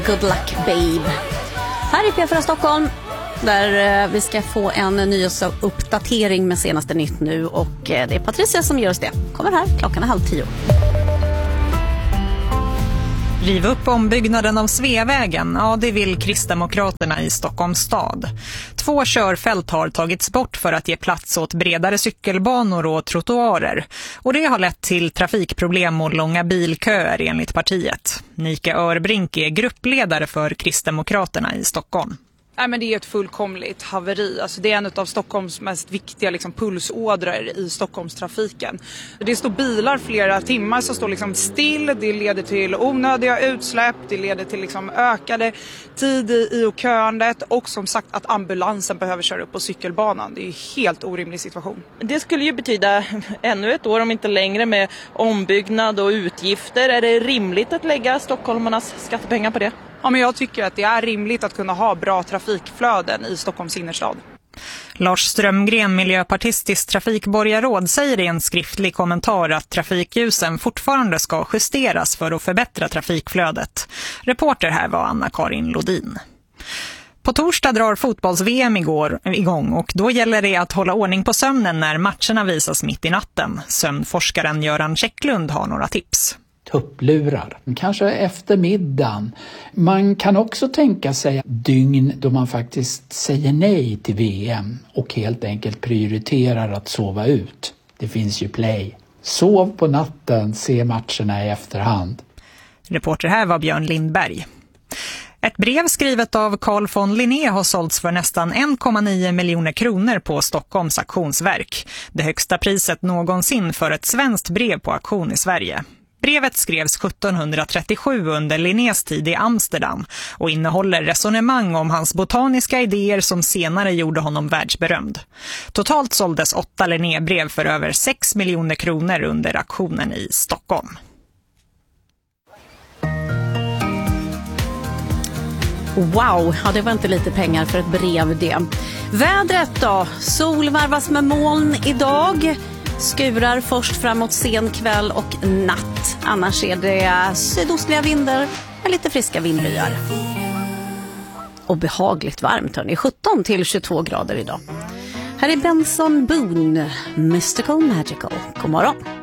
Good luck babe. Här i P4 Stockholm där vi ska få en nyhetsuppdatering med senaste nytt nu, och det är Patricia som ger oss det. Kommer här, klockan är 9:30. Riv upp ombyggnaden av Sveavägen, ja det vill Kristdemokraterna i Stockholms stad. 2 körfält har tagits bort för att ge plats åt bredare cykelbanor och trottoarer. Och det har lett till trafikproblem och långa bilköer enligt partiet. Nika Örbrink är gruppledare för Kristdemokraterna i Stockholm. Nej, men det är ett fullkomligt haveri. Alltså, det är en av Stockholms mest viktiga pulsådror i Stockholmstrafiken. Det står bilar flera timmar som står still. Det leder till onödiga utsläpp. Det leder till ökade tid i köandet. Och som sagt att ambulansen behöver köra upp på cykelbanan. Det är en helt orimlig situation. Det skulle ju betyda ännu ett år, om inte längre, med ombyggnad och utgifter. Är det rimligt att lägga stockholmarnas skattepengar på det? Ja, men jag tycker att det är rimligt att kunna ha bra trafikflöden i Stockholms innerstad. Lars Strömgren, miljöpartistiskt trafikborgarråd, säger i en skriftlig kommentar att trafikljusen fortfarande ska justeras för att förbättra trafikflödet. Reporter här var Anna-Karin Lodin. På torsdag drar fotbolls-VM igång, och då gäller det att hålla ordning på sömnen när matcherna visas mitt i natten. Sömnforskaren Göran Käcklund har några tips. Tupplurar, kanske efter middagen. Man kan också tänka sig dygn då man faktiskt säger nej till VM och helt enkelt prioriterar att sova ut. Det finns ju Play. Sov på natten, se matcherna i efterhand. Reporter här var Björn Lindberg. Ett brev skrivet av Carl von Linné har sålts för nästan 1,9 miljoner kronor på Stockholms auktionsverk. Det högsta priset någonsin för ett svenskt brev på auktion i Sverige. Brevet skrevs 1737 under Linnés tid i Amsterdam och innehåller resonemang om hans botaniska idéer som senare gjorde honom världsberömd. Totalt såldes 8 Linné-brev för över 6 miljoner kronor under auktionen i Stockholm. Wow, ja, det var inte lite pengar för ett brev det. Vädret då? Sol varvas med moln idag. Skurar först framåt sen kväll och natt. Annars är det sydostliga vindar med lite friska vindbyar. Och behagligt varmt, hörni. 17 till 22 grader idag. Här är Benson Boone, Mystical Magical. God morgon.